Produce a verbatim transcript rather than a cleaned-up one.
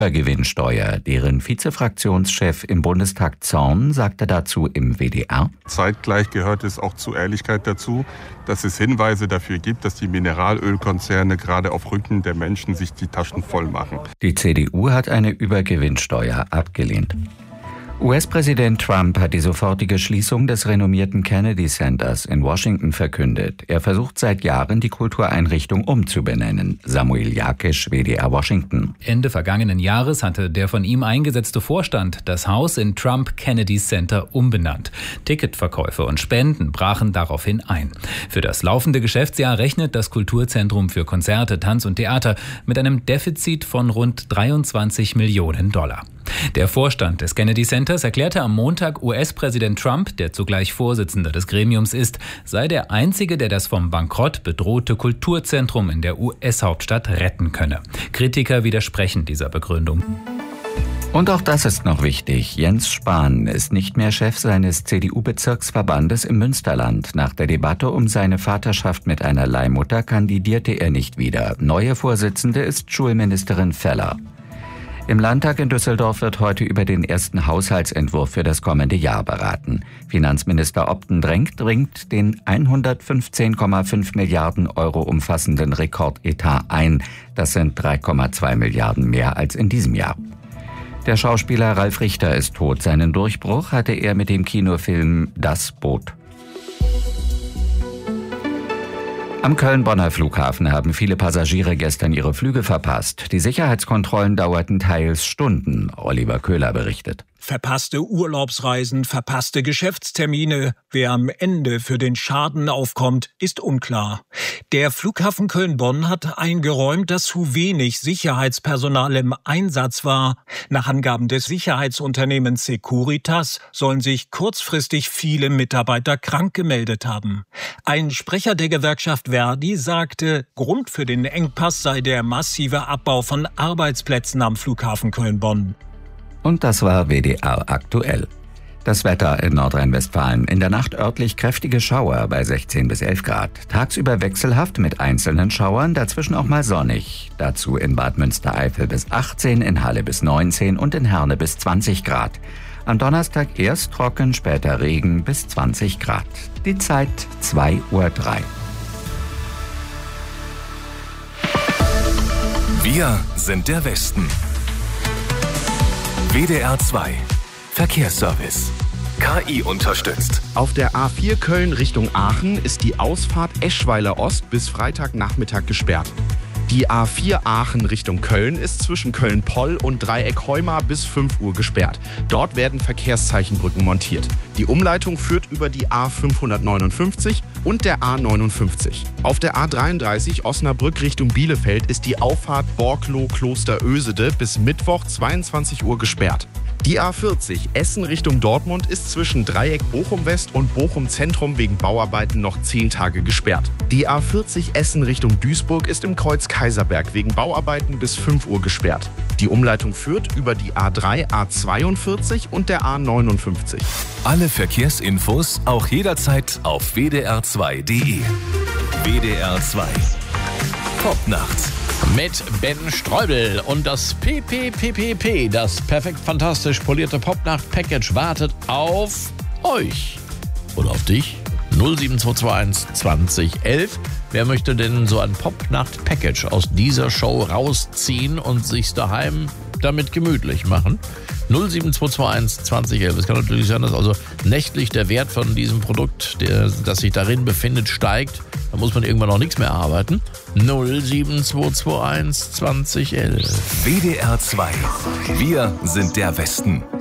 Gewinnsteuer. Deren Vizefraktionschef im Bundestag Zorn sagte dazu im W D R: Zeitgleich gehört es auch zur Ehrlichkeit dazu, dass es Hinweise dafür gibt, dass die Mineralölkonzerne gerade auf Rücken der Menschen sich die Taschen voll machen. Die C D U hat eine Übergewinnsteuer abgelehnt. U S-Präsident Trump hat die sofortige Schließung des renommierten Kennedy Centers in Washington verkündet. Er versucht seit Jahren, die Kultureinrichtung umzubenennen. Samuel Jakisch, W D R Washington. Ende vergangenen Jahres hatte der von ihm eingesetzte Vorstand das Haus in Trump Kennedy Center umbenannt. Ticketverkäufe und Spenden brachen daraufhin ein. Für das laufende Geschäftsjahr rechnet das Kulturzentrum für Konzerte, Tanz und Theater mit einem Defizit von rund dreiundzwanzig Millionen Dollar. Der Vorstand des Kennedy Centers erklärte am Montag, U S-Präsident Trump, der zugleich Vorsitzender des Gremiums ist, sei der Einzige, der das vom Bankrott bedrohte Kulturzentrum in der U S-Hauptstadt retten könne. Kritiker widersprechen dieser Begründung. Und auch das ist noch wichtig. Jens Spahn ist nicht mehr Chef seines C D U-Bezirksverbandes im Münsterland. Nach der Debatte um seine Vaterschaft mit einer Leihmutter kandidierte er nicht wieder. Neue Vorsitzende ist Schulministerin Feller. Im Landtag in Düsseldorf wird heute über den ersten Haushaltsentwurf für das kommende Jahr beraten. Finanzminister Opten-Drenk dringt den hundertfünfzehn Komma fünf Milliarden Euro umfassenden Rekordetat ein. Das sind drei Komma zwei Milliarden mehr als in diesem Jahr. Der Schauspieler Ralf Richter ist tot. Seinen Durchbruch hatte er mit dem Kinofilm Das Boot. Am Köln-Bonner Flughafen haben viele Passagiere gestern ihre Flüge verpasst. Die Sicherheitskontrollen dauerten teils Stunden. Oliver Köhler berichtet. Verpasste Urlaubsreisen, verpasste Geschäftstermine. Wer am Ende für den Schaden aufkommt, ist unklar. Der Flughafen Köln-Bonn hat eingeräumt, dass zu wenig Sicherheitspersonal im Einsatz war. Nach Angaben des Sicherheitsunternehmens Securitas sollen sich kurzfristig viele Mitarbeiter krank gemeldet haben. Ein Sprecher der Gewerkschaft Verdi sagte, Grund für den Engpass sei der massive Abbau von Arbeitsplätzen am Flughafen Köln-Bonn. Und das war W D R aktuell. Das Wetter in Nordrhein-Westfalen. In der Nacht örtlich kräftige Schauer bei sechzehn bis elf Grad. Tagsüber wechselhaft mit einzelnen Schauern, dazwischen auch mal sonnig. Dazu in Bad Münstereifel bis achtzehn, in Halle bis neunzehn und in Herne bis zwanzig Grad. Am Donnerstag erst trocken, später Regen bis zwanzig Grad. Die Zeit zwei Uhr drei. Wir sind der Westen. W D R zwei Verkehrsservice. K I unterstützt. Auf der A vier Köln Richtung Aachen ist die Ausfahrt Eschweiler Ost bis Freitagnachmittag gesperrt. Die A vier Aachen Richtung Köln ist zwischen Köln-Poll und Dreieck Heumar bis fünf Uhr gesperrt. Dort werden Verkehrszeichenbrücken montiert. Die Umleitung führt über die A fünfhundertneunundfünfzig und der A neunundfünfzig. Auf der A dreiunddreißig Osnabrück Richtung Bielefeld ist die Auffahrt Borkloh-Kloster-Ösede bis Mittwoch zweiundzwanzig Uhr gesperrt. Die A vierzig Essen Richtung Dortmund ist zwischen Dreieck Bochum-West und Bochum-Zentrum wegen Bauarbeiten noch zehn Tage gesperrt. Die A vierzig Essen Richtung Duisburg ist im Kreuz Kaiserberg wegen Bauarbeiten bis fünf Uhr gesperrt. Die Umleitung führt über die A drei, A zweiundvierzig und der A neunundfünfzig. Alle Verkehrsinfos auch jederzeit auf w d r zwei punkt d e. W D R zwei Popnacht. Mit Ben Streubel und das P P P P P, das perfekt fantastisch polierte Popnacht-Package, wartet auf euch. Oder auf dich. null sieben zwei zwei eins zwanzig elf. Wer möchte denn so ein Popnacht-Package aus dieser Show rausziehen und sich's daheim damit gemütlich machen? null sieben zwei zwei eins zwanzig elf. Es kann natürlich sein, dass also nächtlich der Wert von diesem Produkt, der, das sich darin befindet, steigt. Da muss man irgendwann auch nichts mehr arbeiten. null sieben zwei zwei eins zwanzig elf. W D R zwei. Wir sind der Westen.